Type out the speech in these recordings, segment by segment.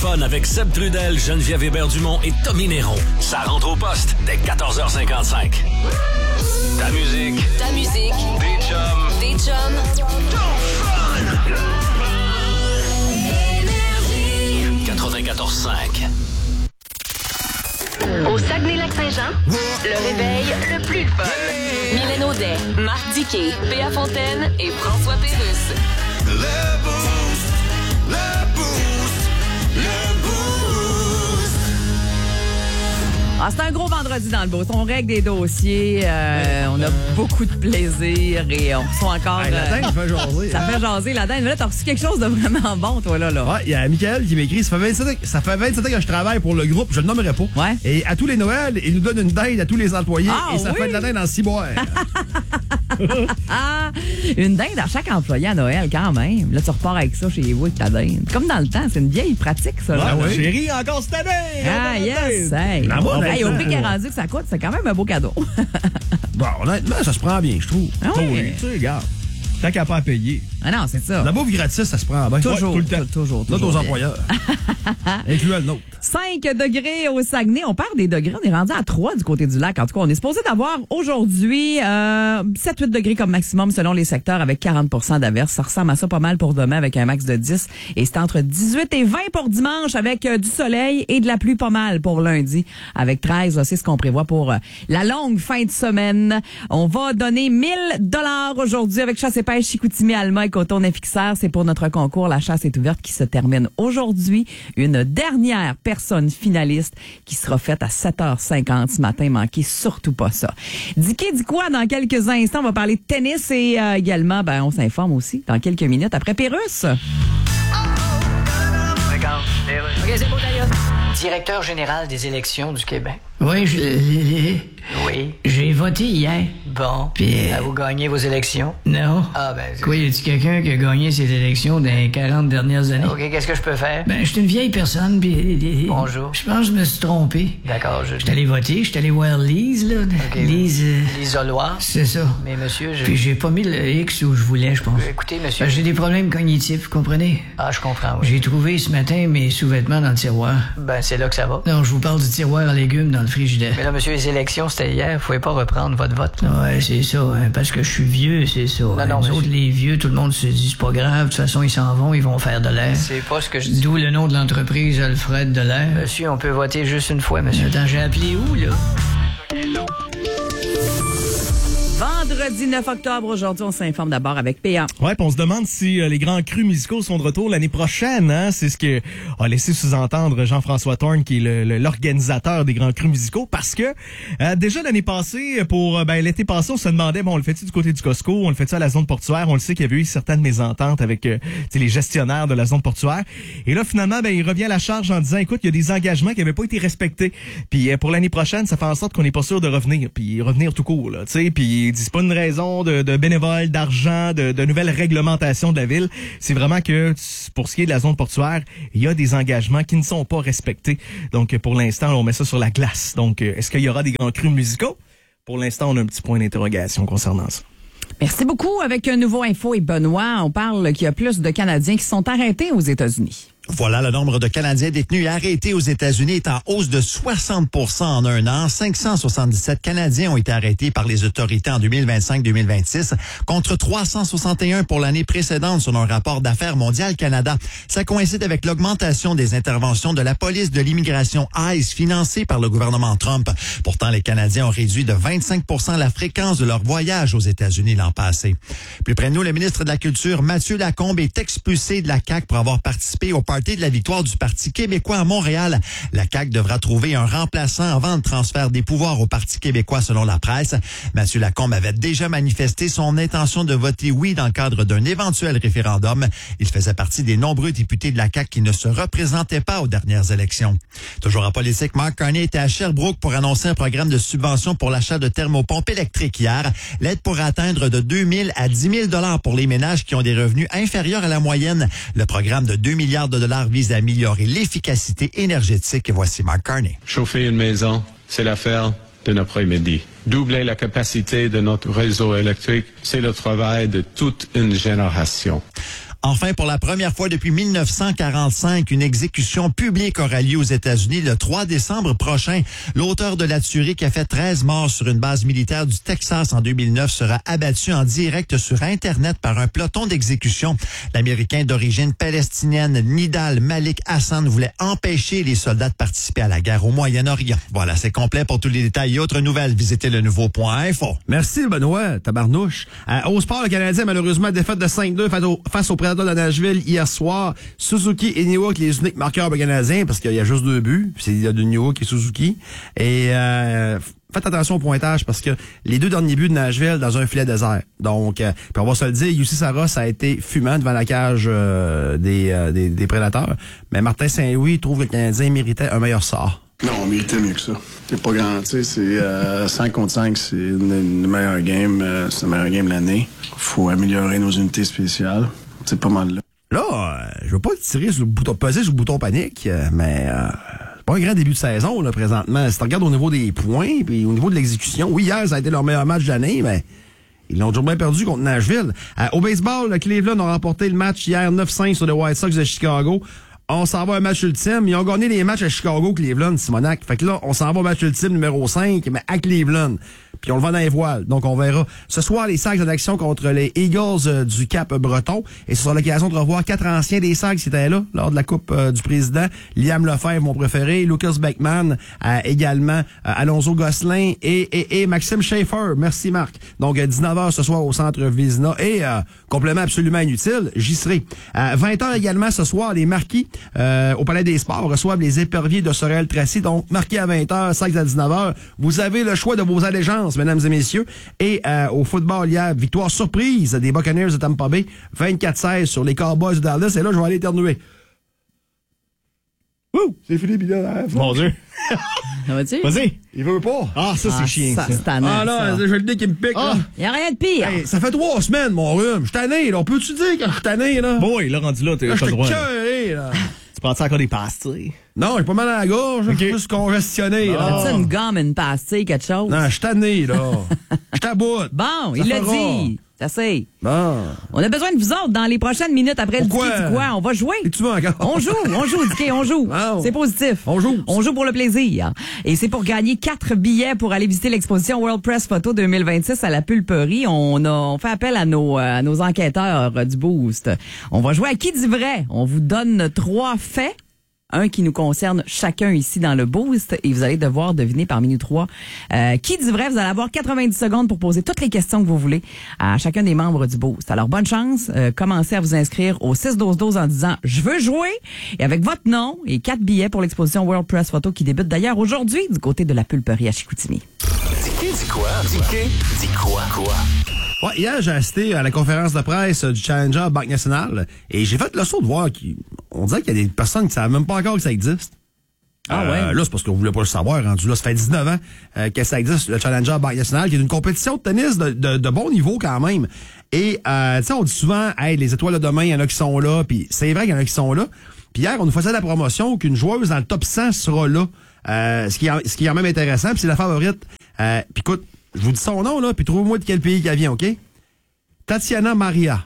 fun avec Seb Trudel, Geneviève Hébert-Dumont et Tommy Néron. Ça rentre au poste dès 14h55. Ta musique. Ta musique. Des chums. Des chums. Ton fun. 94.5. Au Saguenay-Lac-Saint-Jean, le réveil le plus fun. Mylène Audet, Marc Diquet, Péa Fontaine et François Pérusse. Le boost, le boost, le boost. Ah, c'est un gros vendredi dans le beau. On règle des dossiers, on a beaucoup de plaisir et on reçoit encore... La dinde fait jaser. Ça fait jaser la dinde. Mais là, t'as reçu quelque chose de vraiment bon, toi, là. Ouais, il y a Michael qui m'écrit, ça fait 27 ans que je travaille pour le groupe, je le nommerai pas. Ouais. Et à tous les Noëls, il nous donne une dinde à tous les employés et ça fait de la dinde en 6 mois. Une dinde à chaque employé à Noël, quand même. Là, tu repars avec ça chez vous avec ta dinde. Comme dans le temps, c'est une vieille pratique, ça. Là. Ouais. Chérie, encore cette année! Ah, yes! Hey. Hey, au prix qu'elle est rendue que ça coûte, c'est quand même un beau cadeau. Bon, honnêtement, ça se prend bien, je trouve. Ah ouais. Tu sais, regarde. Tant qu'à pas à payer. Ah non, c'est ça. La bouffe gratis, ça se prend bien. Toujours, Ouais, tout le temps. toujours. Notre aux bien. employeurs. Incluant le nôtre. 5 degrés au Saguenay. On perd des degrés. On est rendu à 3 du côté du lac. En tout cas, on est supposé d'avoir aujourd'hui 7-8 degrés comme maximum selon les secteurs avec 40 d'averses. Ça ressemble à ça pas mal pour demain avec un max de 10. Et c'est entre 18 et 20 pour dimanche avec du soleil et de la pluie pas mal pour lundi avec 13. Là, c'est ce qu'on prévoit pour la longue fin de semaine. On va donner 1 000 $ aujourd'hui avec Chasse et Pêche Chicoutimi, Alma et Coton-Fixer. C'est pour notre concours La Chasse est ouverte qui se termine aujourd'hui. Une dernière personne finaliste qui sera faite à 7h50 ce matin. Manquez surtout pas ça. Dicky dit quoi dans quelques instants? On va parler de tennis et également, on s'informe aussi dans quelques minutes après Pérusse. Regarde, OK, c'est beau d'ailleurs. Directeur général des élections du Québec. Oui, Oui. j'ai voté hier. Bon. Puis, Vous gagnez vos élections? non. Ah, ben... c'est- Quoi, y a-t-il quelqu'un qui a gagné ces élections dans les 40 dernières années? OK, qu'est-ce que je peux faire? Ben, je suis une vieille personne, puis... Bonjour. Je pense que je me suis trompé. D'accord, Je suis allé voter, je suis allé voir Lise, là. OK. Lise... L'isoloir? c'est ça. Mais monsieur, Puis j'ai pas mis le X où je voulais, je pense. Écoutez, monsieur... Ben, j'ai des problèmes cognitifs, vous comprenez? Ah, je comprends, oui. J'ai trouvé ce matin mes sous-vêtements dans le tiroir. Ben, c'est là que ça va. Non, je vous parle du tiroir à légumes dans le frigidaire. Mais là, monsieur, les élections, c'était hier. Vous pouvez pas reprendre votre vote, là. Ouais, c'est ça, hein, parce que je suis vieux, c'est ça. non, Nous monsieur. autres, les vieux, tout le monde se dit, c'est pas grave, de toute façon, ils s'en vont, ils vont faire de l'air. C'est pas ce que je dis. D'où le nom de l'entreprise, Alfred de l'air. Monsieur, on peut voter juste une fois, monsieur. Attends, j'ai appelé où, là? Vendredi 9 octobre, aujourd'hui, on s'informe d'abord avec PA. Ouais, puis on se demande si les grands crus musicaux sont de retour l'année prochaine. Hein? C'est ce que a laissé sous-entendre Jean-François Thorne, qui est l'organisateur des grands crus musicaux, parce que déjà l'année passée, pour l'été passé, on se demandait, on le fait-tu du côté du Costco, on le fait-tu à la zone portuaire? On le sait qu'il y avait eu certaines mésententes avec les gestionnaires de la zone portuaire. Et là, finalement, il revient à la charge en disant, écoute, il y a des engagements qui n'avaient pas été respectés. Puis pour l'année prochaine, ça fait en sorte qu'on n'est pas sûr de revenir, puis revenir tout court, là, tu sais. Puis il dit, c'est pas une raison de bénévoles, d'argent, de nouvelles réglementations de la ville. C'est vraiment que, pour ce qui est de la zone portuaire, il y a des engagements qui ne sont pas respectés. Donc, pour l'instant, on met ça sur la glace. Donc, est-ce qu'il y aura des grands crus musicaux? Pour l'instant, on a un petit point d'interrogation concernant ça. Merci beaucoup. Avec un nouveau info et Benoît, on parle qu'il y a plus de Canadiens qui sont arrêtés aux États-Unis. Voilà, le nombre de Canadiens détenus et arrêtés aux États-Unis est en hausse de 60 % en un an. 577 Canadiens ont été arrêtés par les autorités en 2025-2026 contre 361 pour l'année précédente selon un rapport d'Affaires mondiales Canada. Ça coïncide avec l'augmentation des interventions de la police de l'immigration ICE financée par le gouvernement Trump. Pourtant, les Canadiens ont réduit de 25 % la fréquence de leur voyage aux États-Unis l'an passé. Plus près de nous, le ministre de la Culture, Mathieu Lacombe, est expulsé de la CAQ pour avoir participé au party de la victoire du Parti québécois à Montréal. La CAQ devra trouver un remplaçant avant le transfert des pouvoirs au Parti québécois selon la presse. Mathieu Lacombe avait déjà manifesté son intention de voter oui dans le cadre d'un éventuel référendum. Il faisait partie des nombreux députés de la CAQ qui ne se représentaient pas aux dernières élections. Toujours en politique, Mark Carney était à Sherbrooke pour annoncer un programme de subvention pour l'achat de thermopompes électriques hier. L'aide pourrait atteindre de 2 000 à 10 000 $ pour les ménages qui ont des revenus inférieurs à la moyenne. Le programme de 2 milliards de dollars vise à améliorer l'efficacité énergétique. Voici Mark Carney. Chauffer une maison, c'est l'affaire d'un après-midi. Doubler la capacité de notre réseau électrique, c'est le travail de toute une génération. Enfin, pour la première fois depuis 1945, une exécution publique aura lieu aux États-Unis le 3 décembre prochain. L'auteur de la tuerie qui a fait 13 morts sur une base militaire du Texas en 2009 sera abattu en direct sur Internet par un peloton d'exécution. L'Américain d'origine palestinienne Nidal Malik Hassan voulait empêcher les soldats de participer à la guerre au Moyen-Orient. Voilà, c'est complet. Pour tous les détails et autres nouvelles, visitez le nouveau.info. Merci, Benoît, tabarnouche. Au sport, le Canadien, malheureusement, défaite de 5-2 face aux Prédateurs de Nashville hier soir. Suzuki et Newhook, les uniques marqueurs du Canadien, parce qu'il y a juste 2 buts. C'est de Newhook et Suzuki. Et faites attention au pointage, parce que les 2 derniers buts de Nashville dans un filet désert. Donc, puis on va se le dire, Jussi Saros a été fumant devant la cage des Prédateurs. Mais Martin Saint-Louis trouve que le Canadien méritait un meilleur sort. Non, on méritait mieux que ça. C'est pas grand, tu sais, c'est 5 contre 5, c'est une meilleure game, c'est le meilleur game de l'année. Faut améliorer nos unités spéciales. C'est pas mal là. Là, je veux pas tirer sur le bouton, peser sur le bouton panique, mais c'est pas un grand début de saison, là, présentement. Si tu regardes au niveau des points, puis au niveau de l'exécution, oui, hier, ça a été leur meilleur match de l'année, mais ils l'ont toujours bien perdu contre Nashville. Au baseball, le Cleveland a remporté le match hier 9-5 sur les White Sox de Chicago. On s'en va à un match ultime. Ils ont gagné les matchs à Chicago, Cleveland, Simonac. Fait que là, on s'en va au match ultime numéro 5, mais à Cleveland. Puis on le vend dans les voiles. Donc, on verra. Ce soir, les Sags en action contre les Eagles du Cap-Breton. Et ce sera l'occasion de revoir 4 anciens des Sags qui étaient là lors de la Coupe du Président. Liam Lefebvre, mon préféré. Lucas Beckman, également. Alonso Gosselin et Maxime Schaeffer. Merci, Marc. Donc, 19h ce soir au Centre Vézina. Et complément absolument inutile, j'y serai. 20h également ce soir, les Marquis au Palais des Sports reçoivent les éperviers de Sorel-Tracy. Donc, Marquis à 20h, Sags à 19h. Vous avez le choix de vos allégeances, mesdames et messieurs. Et au football, hier, victoire surprise des Buccaneers de Tampa Bay, 24-16 sur les Cowboys de Dallas. Et là, je vais aller éternuer. Ouh, c'est Philippe, il a Mon Dieu. Ça va-tu? Vas-y. Il veut pas. Ah, ça, c'est chiant, ça. C'est tannant, Ah là, j'ai le nez qui me pique, là. Il n'y a rien de pire. Hey, ça fait 3 semaines, mon rhume. Je suis tanné, là. On peut-tu dire que je suis tanné, là? Bon, il l'a rendu là, t'as Là, pas je le suis droit. cœuré, là. Tu prends-tu encore des pastilles? Non, j'ai pas mal à la gorge. Je suis plus congestionné, là. As-tu une gomme, une pastille, quelque chose? Non, je suis tanné, là. Je t'aboute. Bon, Ça il l'a fera. dit. C'est assez. Bon. On a besoin de vous autres dans les prochaines minutes après Pourquoi? le dit quoi? On va jouer. Et tu vas encore? On joue, Dicky, on joue. Wow. C'est positif. On joue. On joue pour le plaisir. Et c'est pour gagner 4 billets pour aller visiter l'exposition World Press Photo 2026 à la Pulperie. On fait appel à nos enquêteurs du Boost. On va jouer à qui dit vrai. On vous donne 3 faits. Un qui nous concerne chacun ici dans le Boost et vous allez devoir deviner parmi nous 3 qui dit vrai. Vous allez avoir 90 secondes pour poser toutes les questions que vous voulez à chacun des membres du Boost. Alors, bonne chance. Commencez à vous inscrire au 6-12-12 en disant « Je veux jouer » et avec votre nom et 4 billets pour l'exposition World Press Photo qui débute d'ailleurs aujourd'hui du côté de la Pulperie à Chicoutimi. Dis quoi? Dis quoi? Ouais, hier, j'ai assisté à la conférence de presse du Challenger Banque Nationale et j'ai fait le saut de voir on dirait qu'il y a des personnes qui savent même pas encore que ça existe. Ah ouais? Là, c'est parce qu'on voulait pas le savoir, rendu là. Ça fait 19 ans que ça existe, le Challenger Banque Nationale, qui est une compétition de tennis de bon niveau quand même. Et, tu sais, on dit souvent, hey, les étoiles de demain, il y en a qui sont là, puis c'est vrai qu'il y en a qui sont là. Puis hier, on nous faisait la promotion qu'une joueuse dans le top 100 sera là. Ce qui est quand même intéressant, puis c'est la favorite. Puis écoute, je vous dis son nom, là, puis trouvez-moi de quel pays qu'elle vient, OK? Tatiana Maria.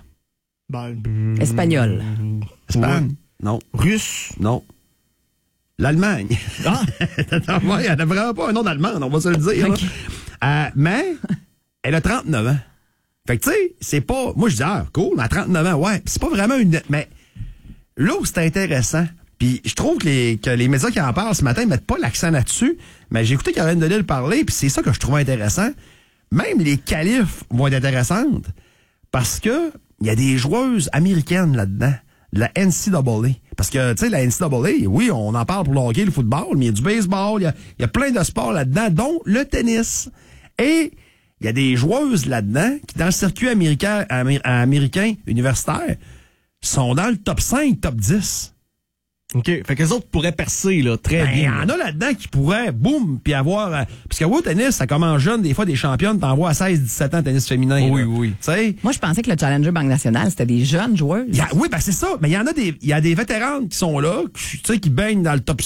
Espagnol. Espagne? Non. Russe? Non. L'Allemagne. Ah! Ouais, elle n'a vraiment pas un nom d'Allemande, on va se le dire. Okay. Mais elle a 39 ans. Fait que tu sais, c'est pas... Moi, je dis, cool, à 39 ans, ouais. C'est pas vraiment une... Mais là où c'est intéressant, puis je trouve que les médias qui en parlent ce matin mettent pas l'accent là-dessus, mais j'ai écouté Caroline Delille parler, puis c'est ça que je trouve intéressant. Même les qualifs vont être intéressantes, parce que il y a des joueuses américaines là-dedans, de la NCAA. Parce que, tu sais, la NCAA, oui, on en parle pour le hockey, le football, mais il y a du baseball, il y a plein de sports là-dedans, dont le tennis. Et il y a des joueuses là-dedans qui, dans le circuit américain universitaire, sont dans le top 5, top 10. OK. Fait que les autres pourraient percer, là, très bien. Il y en a là-dedans qui pourraient, boum, puis avoir... parce que au tennis, ça commence jeune, des fois, des championnes, t'en vois à 16-17 ans, tennis féminin. Oui, là. oui. Tu sais? Moi, je pensais que le Challenger Banque Nationale, c'était des jeunes joueurs. Oui, ben c'est ça. Mais il y en a il y a des vétérans qui sont là, tu sais, qui baignent dans le top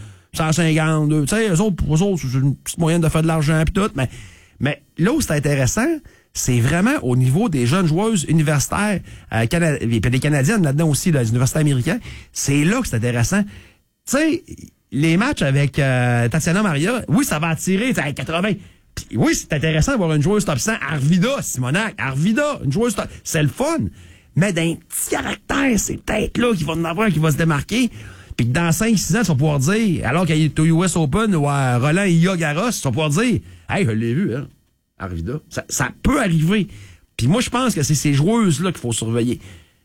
150. Tu sais, eux autres, c'est une petite moyenne de faire de l'argent puis tout. Mais là où c'est intéressant, c'est vraiment au niveau des jeunes joueuses universitaires, et puis des Canadiennes là-dedans aussi, là, les universités américaines. C'est là que c'est intéressant. Tu sais, les matchs avec Tatiana Maria, oui, ça va attirer, à 80. Puis oui, c'est intéressant d'avoir une joueuse top 100. Arvida, Simonac, une joueuse top, c'est le fun. Mais d'un petit caractère, c'est peut-être là qu'il va en avoir qui va se démarquer. Puis que dans 5-6 ans, tu vas pouvoir dire, alors qu'il est au US Open ou à Roland Garros, tu vas pouvoir dire, hey, je l'ai vu, hein, Arvida. Ça peut arriver. Puis moi, je pense que c'est ces joueuses-là qu'il faut surveiller.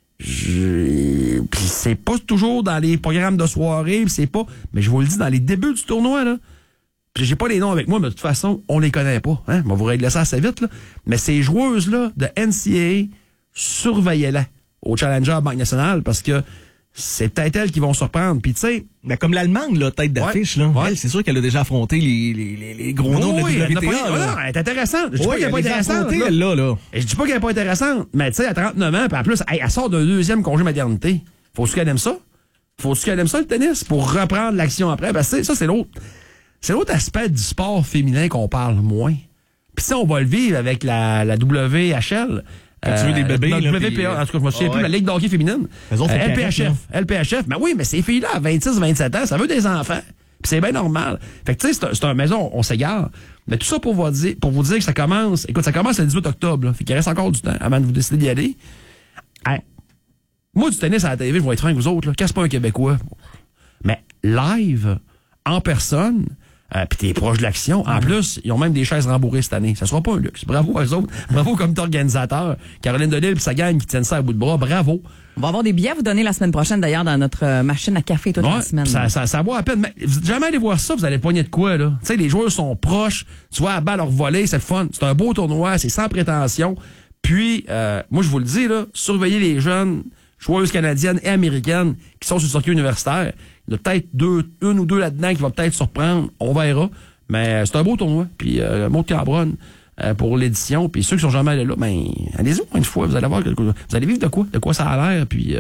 Puis c'est pas toujours dans les programmes de soirée, c'est pas, mais je vous le dis, dans les débuts du tournoi, là. Puis j'ai pas les noms avec moi, mais de toute façon, on les connaît pas. Hein? On va vous régler ça assez vite, là. Mais ces joueuses-là de NCAA, surveillez-les au Challenger Banque Nationale parce que c'est peut-être elles qui vont surprendre. Puis tu sais, ben comme l'Allemande, là, tête d'affiche, là. Elle, c'est sûr qu'elle a déjà affronté les gros noms de la WTA. Elle est intéressante. Je dis pas qu'elle est pas intéressante. Là. Et je dis pas qu'elle est pas intéressante, mais tu sais, à 39 ans, puis en plus, elle sort d'un 2e congé maternité. Faut-tu qu'elle aime ça? Faut-tu qu'elle aime ça, le tennis, pour reprendre l'action après? Parce que ça, c'est l'autre. C'est l'autre aspect du sport féminin qu'on parle moins. Puis ça, on va le vivre avec la WHL. Quand tu veux des bébés, la là, WPA, en tout cas, je me souviens plus, la Ligue de hockey féminine. LPHF. Ben oui, mais ces filles-là, à 26-27 ans, ça veut des enfants. Puis c'est bien normal. Fait que tu sais, c'est un maison, on s'égare. Mais tout ça pour vous dire que ça commence. Écoute, ça commence le 18 octobre, là. Fait qu'il reste encore du temps avant de vous décider d'y aller. Hey, moi, du tennis à la télé, je vais être franc avec vous autres, là. Casse pas un Québécois. Mais live, en personne, puis t'es proche de l'action. En plus, ils ont même des chaises rembourrées cette année. Ça sera pas un luxe. Bravo à eux autres. Bravo au comité organisateur. Caroline Delille et sa gang qui tiennent ça à bout de bras. Bravo. On va avoir des billets à vous donner la semaine prochaine, d'ailleurs, dans notre machine à café toute la semaine. Ça vaut à peine. Mais jamais aller voir ça, vous allez pogner de quoi, là. Tu sais, les joueurs sont proches. Tu vois, à balle leur voler, c'est le fun. C'est un beau tournoi, c'est sans prétention. Puis, moi, je vous le dis, là, surveillez les jeunes joueuses canadiennes et américaines qui sont sur le circuit universitaire. Il y a peut-être une ou deux là-dedans qui va peut-être surprendre. On verra. Mais c'est un beau tournoi. Puis, Maud Cambronne pour l'édition. Puis ceux qui sont jamais allés là, ben, allez-y une fois. Vous allez voir vous allez vivre de quoi ça a l'air. Puis,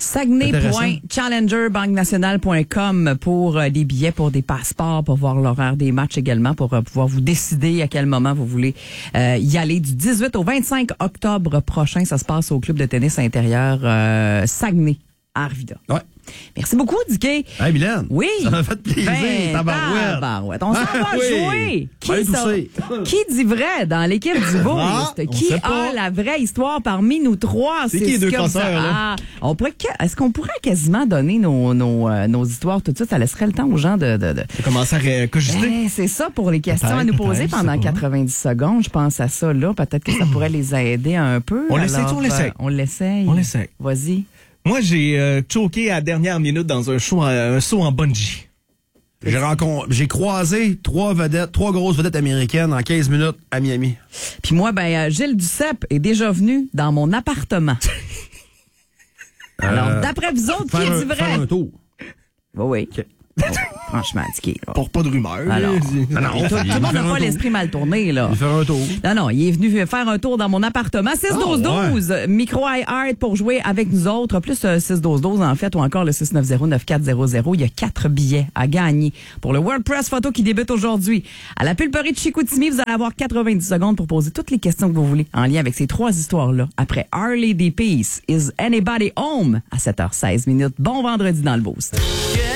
Saguenay.challengerbanknationale.com pour des billets, pour des passeports, pour voir l'horaire des matchs également, pour pouvoir vous décider à quel moment vous voulez y aller. Du 18 au 25 octobre prochain, ça se passe au club de tennis intérieur Saguenay à Arvida. Ouais. Merci beaucoup, Dicky. Hey, Mylène. Oui. Ça m'a fait plaisir, tabarouette. On s'en va jouer. Qui dit vrai dans l'équipe du Boost? Qui a la vraie histoire parmi nous trois? C'est qui les deux casseurs, là? Est-ce qu'on pourrait quasiment donner nos histoires tout de suite? Ça laisserait le temps aux gens de commencer à cogiter. C'est ça pour les questions à nous poser pendant 90 secondes. Je pense à ça, là. Peut-être que ça pourrait les aider un peu. On l'essaye. On l'essaye. Vas-y. Moi, j'ai choqué à la dernière minute dans un saut en bungee. J'ai croisé trois grosses vedettes américaines en 15 minutes à Miami. Puis moi, Gilles Duceppe est déjà venu dans mon appartement. Alors, d'après vous autres, qui dit vrai? Faire un tour. Oui. Okay. Franchement, indiqué. Pour pas de rumeur. Alors, tout le monde n'a pas l'esprit mal tourné, là. Il fait un tour. Non, il est venu faire un tour dans mon appartement. 6-12-12. Micro iHeart pour jouer avec nous autres. Plus 6-12-12, en fait, ou encore le 690-9400. Il y a 4 billets à gagner pour le WordPress Photo qui débute aujourd'hui. À la pulperie de Chicoutimi, vous allez avoir 90 secondes pour poser toutes les questions que vous voulez en lien avec ces 3 histoires-là. Après Harley D. Peace, Is Anybody Home? À 7h16. Bon vendredi dans le Boost.